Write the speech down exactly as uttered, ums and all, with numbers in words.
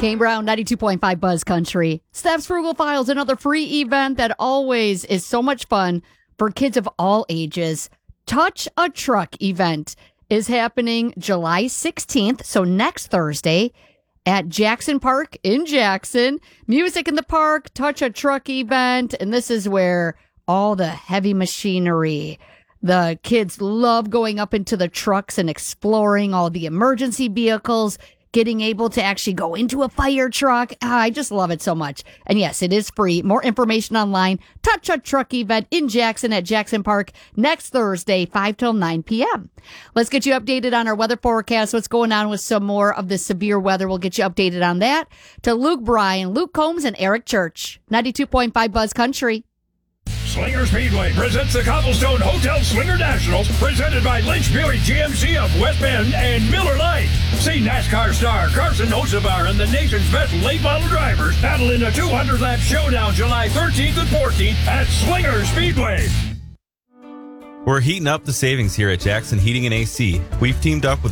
Kane Brown, ninety-two point five Buzz Country. Steph's Frugal Files, another free event that always is so much fun for kids of all ages. Touch a Truck event is happening July sixteenth, so next Thursday at Jackson Park in Jackson. Music in the Park, Touch a Truck event, and this is where all the heavy machinery, the kids love going up into the trucks and exploring all the emergency vehicles, getting able to actually go into a fire truck. Ah, I just love it so much. And yes, it is free. More information online. Touch a Truck event in Jackson at Jackson Park next Thursday, five till nine p.m. Let's get you updated on our weather forecast. What's going on with some more of the severe weather. We'll get you updated on that. To Luke Bryan, Luke Combs, and Eric Church. ninety-two point five Buzz Country. Slinger Speedway presents the Cobblestone Hotel Slinger Nationals, presented by Lynch Buick G M C of West Bend and Miller Lite. See NASCAR star Carson Hocevar and the nation's best late model drivers battle in a two hundred lap showdown July thirteenth and fourteenth at Slinger Speedway. We're heating up the savings here at Jackson Heating and A C. We've teamed up with